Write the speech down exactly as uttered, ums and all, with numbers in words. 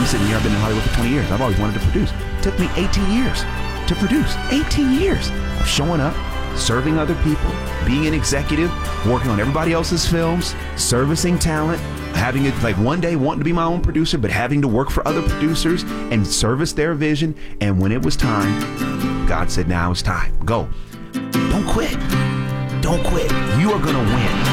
I'm sitting here, I've been in Hollywood for twenty years. I've always wanted to produce. It took me eighteen years to produce. eighteen years of showing up, serving other people, being an executive, working on everybody else's films, servicing talent, having it like one day wanting to be my own producer, but having to work for other producers and service their vision. And when it was time, God said, now it's time. Go. Don't quit. Don't quit. You are going to win.